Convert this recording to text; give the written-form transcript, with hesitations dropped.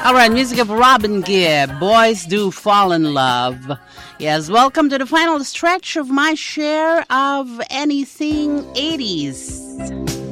All right, music of Robin Gibb, Boys Do Fall in Love. Yes, welcome to the final stretch of my share of anything 80s.